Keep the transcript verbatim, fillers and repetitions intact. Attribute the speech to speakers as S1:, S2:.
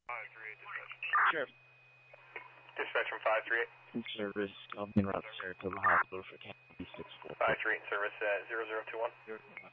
S1: Sure.
S2: Dispatch from five three eight.
S1: In service, I'll be en route, sir, to the hospital for County six four.
S2: five three eight in service at zero zero two one.